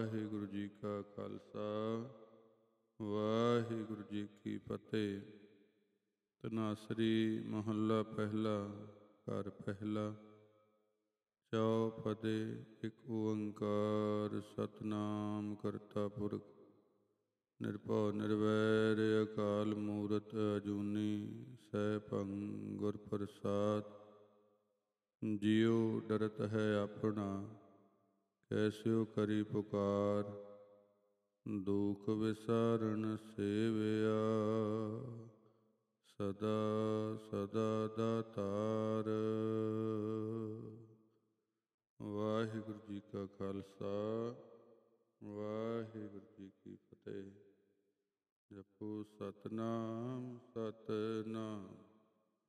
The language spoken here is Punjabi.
ਵਾਹਿਗੁਰੂ ਜੀ ਕਾ ਖਾਲਸਾ ਵਾਹਿਗੁਰੂ ਜੀ ਕੀ ਫਤਿਹ। ਧਨਾਸਰੀ ਮਹੱਲਾ ਪਹਿਲਾ। ਘਰ ਪਹਿਲਾ। ਚੌਪਦੇ। ਇੱਕ ਓੰਕਾਰ ਸਤਿਨਾਮ ਕਰਤਾ ਪੁਰਖ ਨਿਰਭਉ ਨਿਰਵੈਰ ਅਕਾਲ ਮੂਰਤਿ ਅਜੂਨੀ ਸੈਭੰ ਗੁਰ ਪ੍ਰਸਾਦਿ। ਜਿਉ ਡਰਤ ਹੈ ਆਪਣਾ ਕੈਸਿਉ ਕਰੀ ਪੁਕਾਰ। ਦੁਖ ਵਿਸਾਰਨ ਸੇਵਿਆ ਸਦਾ ਸਦਾ ਦਾਤਾਰ। ਵਾਹਿਗੁਰੂ ਜੀ ਕਾ ਖਾਲਸਾ ਵਾਹਿਗੁਰੂ ਜੀ ਕੀ ਫਤਿਹ। ਜਪੋ ਸਤਿਨਾਮ ਸਤਿਨਾਮ